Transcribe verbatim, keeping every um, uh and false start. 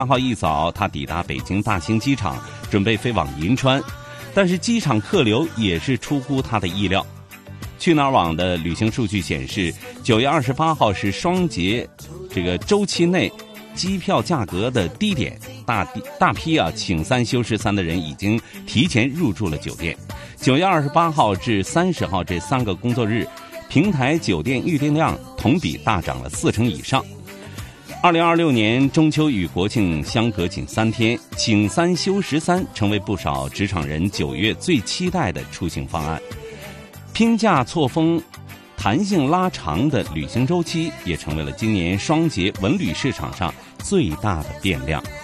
八号一早，他抵达北京大兴机场，准备飞往银川，但是机场客流也是出乎他的意料。去哪儿网的旅行数据显示，九月二十八号是双节这个周期内机票价格的低点，大大批啊请三休十三的人已经提前入住了酒店。九月二十八号至三十号这三个工作日，平台酒店预订量同比大涨了四成以上。二零二六年中秋与国庆相隔仅三天，请三休十三成为不少职场人九月最期待的出行方案。拼价错峰、弹性拉长的旅行周期，也成为了今年双节文旅市场上最大的变量。